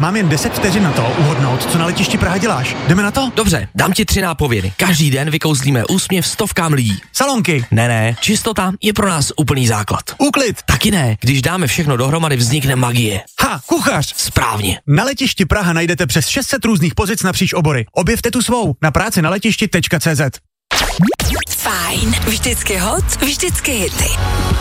mám jen 10 vteřin na to uhodnout, co na letišti Praha děláš. Jdeme na to? Dobře, dám ti 3 nápovědy. Každý den vykouzlíme úsměv stovkám lidí. Salonky. Ne, čistota je pro nás úplný základ. Úklid. Taky ne, když dáme všechno dohromady, vznikne magie. Kuchař. Správně. Na letišti Praha najdete přes 600 různých pozic napříč obory. Objevte tu svou na prácinaletišti.cz. Fajn, vždycky hot, vždycky hity.